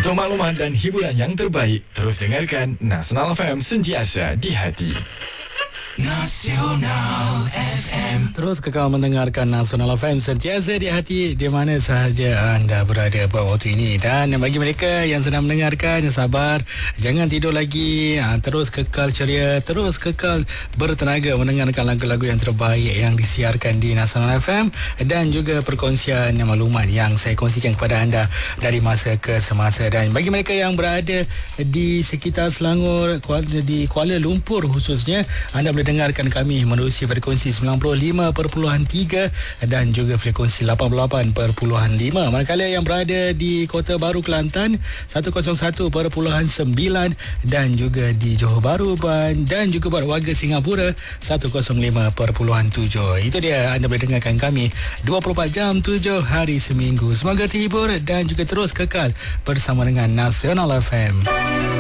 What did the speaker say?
Untuk maklumat dan hiburan yang terbaik, terus dengarkan Nasional FM, sentiasa di hati. Nasional FM. Terus kekal mendengarkan Nasional FM, sentiasa di hati di mana sahaja anda berada pada waktu ini. Dan bagi mereka yang sedang mendengarkan, sabar, jangan tidur lagi, terus kekal ceria, terus kekal bertenaga mendengarkan lagu-lagu yang terbaik yang disiarkan di Nasional FM dan juga perkongsian maklumat yang saya kongsikan kepada anda dari masa ke semasa. Dan bagi mereka yang berada di sekitar Selangor, di Kuala Lumpur khususnya, anda boleh dengarkan kami menerusi frekuensi 95.3 dan juga frekuensi 88.5. Manakala yang berada di Kota Baru Kelantan 101.9 dan juga di Johor Bahru dan juga buat warga Singapura 105.7. Itu dia, anda boleh dengarkan kami 24 jam 7 hari seminggu. Semoga terhibur dan juga terus kekal bersama dengan Nasional FM.